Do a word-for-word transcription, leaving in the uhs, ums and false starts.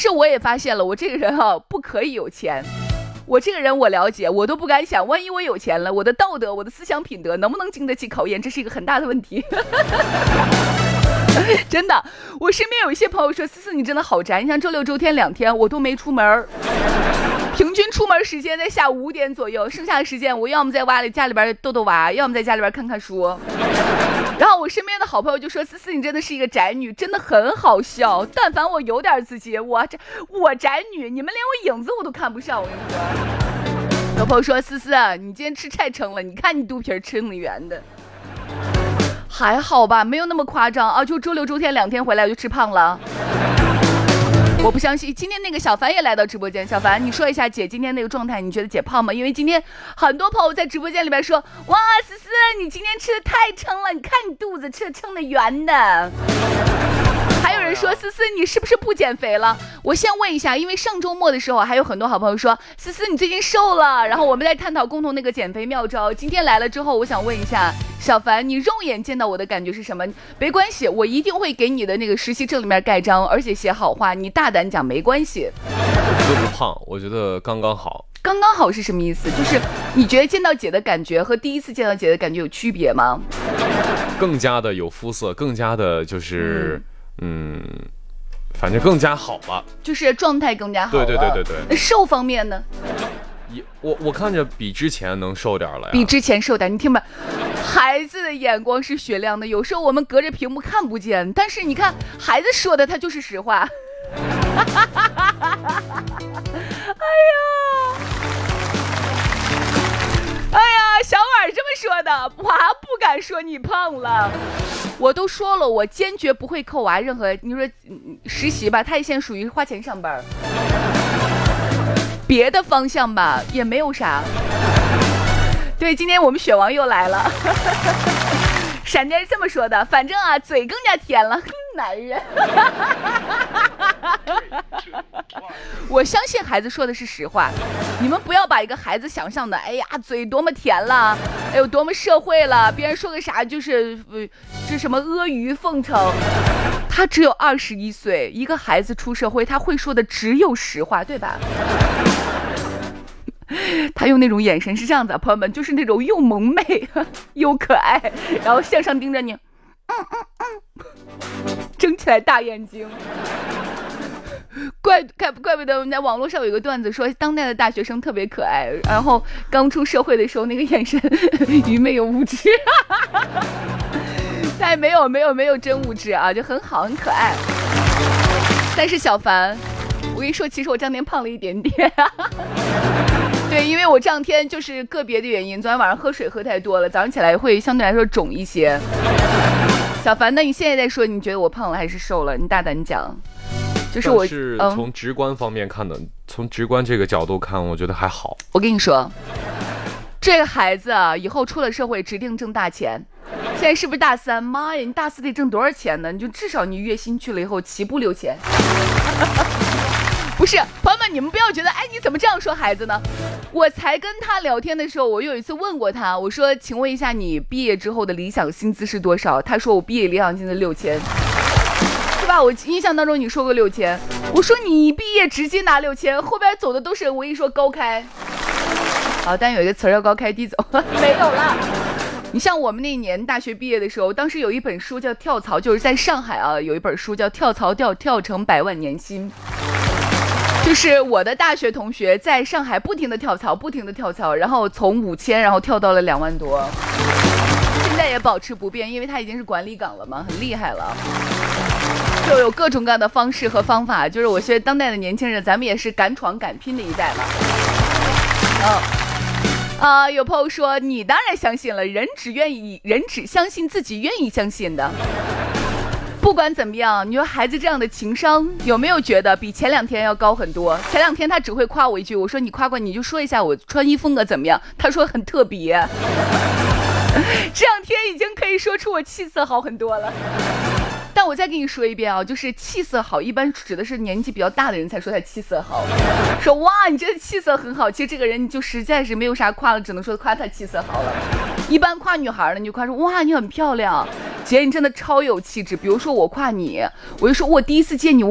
是我也发现了，我这个人啊不可以有钱。我这个人我了解，我都不敢想，万一我有钱了，我的道德我的思想品德能不能经得起考验，这是一个很大的问题。真的，我身边有一些朋友说，思思你真的好宅，你像周六周天两天我都没出门，平均出门时间在下午五点左右，剩下的时间我要么在娃里家里边逗逗娃，要么在家里边看看书。然后我身边的好朋友就说，思思你真的是一个宅女，真的很好笑，但凡我有点自信，我这我宅女，你们连我影子我都看不上。我跟你说，有朋友说，思思啊，你今天吃太撑了，你看你肚皮撑得圆的。还好吧，没有那么夸张啊，就周六周天两天回来我就吃胖了。我不相信。今天那个小凡也来到直播间，小凡你说一下姐今天那个状态，你觉得姐胖吗？因为今天很多朋友在直播间里边说，哇思思你今天吃的太撑了，你看你肚子吃的撑的圆的。还有人说，思思你是不是不减肥了？我先问一下，因为上周末的时候还有很多好朋友说，思思你最近瘦了，然后我们在探讨共同那个减肥妙招。今天来了之后，我想问一下小凡，你肉眼见到我的感觉是什么？没关系，我一定会给你的那个实习证里面盖章，而且写好话，你大胆讲没关系。 我觉得不胖，我觉得刚刚好。 刚刚好是什么意思？就是你觉得见到姐的感觉和第一次见到姐的感觉有区别吗？ 更加的有肤色，更加的就是嗯, 嗯反正更加好吧， 就是状态更加好了。 对对对对对。 那瘦方面呢？ 我我看着比之前能瘦点了呀， 比之前瘦点。你听吧，孩子的眼光是雪亮的，有时候我们隔着屏幕看不见，但是你看孩子说的他就是实话。哎呀哎呀，小婉这么说的，娃不敢说你胖了。我都说了，我坚决不会扣娃任何。你说实习吧，他现在属于花钱上班，别的方向吧也没有啥。对，今天我们雪王又来了。闪电是这么说的，反正啊嘴更加甜了，男人。我相信孩子说的是实话，你们不要把一个孩子想象的，哎呀嘴多么甜了，哎呦多么社会了，别人说个啥就是呃这什么阿谀奉承。他只有二十一岁，一个孩子出社会，他会说的只有实话，对吧？他用那种眼神是这样子，朋友们，就是那种又萌媚又可爱，然后向上盯着你，嗯嗯嗯，睁起来大眼睛。怪怪怪不得我们在网络上有一个段子说，当代的大学生特别可爱，然后刚出社会的时候那个眼神愚昧又无知。但没有没有没有真无知啊，就很好很可爱。但是小凡，我跟你说，其实我这两天胖了一点点。对，因为我这两天就是个别的原因，昨天晚上喝水喝太多了，早上起来会相对来说肿一些。小凡，那你现在在说，你觉得我胖了还是瘦了？你大胆讲。就是我是从直观方面看的、嗯、从直观这个角度看，我觉得还好。 我跟你说，这个孩子啊，以后出了社会指定挣大钱。现在是不是大三？妈呀，你大四得挣多少钱呢？你就至少你月薪去了以后起步六千。不是，朋友们，你们不要觉得，哎，你怎么这样说孩子呢？我才跟他聊天的时候，我有一次问过他，我说，请问一下，你毕业之后的理想薪资是多少？他说我毕业理想薪资六千。对吧？我印象当中你说过六千，我说你毕业直接拿六千，后边走的都是我一说高开，好，但有一个词叫高开低走，没有了。你像我们那年大学毕业的时候，当时有一本书叫《跳槽》，就是在上海啊，有一本书叫《跳槽跳跳成百万年薪》，就是我的大学同学在上海不停的跳槽，不停的跳槽，然后从五千然后跳到了两万多，现在也保持不变，因为他已经是管理岗了嘛，很厉害了。就有各种各样的方式和方法，就是我觉得当代的年轻人，咱们也是敢闯敢拼的一代嘛。嗯，啊、呃，有朋友说你当然相信了，人只愿意人只相信自己愿意相信的。不管怎么样，你说孩子这样的情商有没有觉得比前两天要高很多？前两天他只会夸我一句，我说你夸夸你就说一下我穿衣风格怎么样，他说很特别。这两天已经可以说出我气色好很多了。但我再跟你说一遍啊，就是气色好一般指的是年纪比较大的人才说他气色好，说哇你这气色很好，其实这个人你就实在是没有啥夸了，只能说夸他气色好了。一般夸女孩呢，你就夸说哇你很漂亮，姐你真的超有气质。比如说我夸你，我就说我第一次见你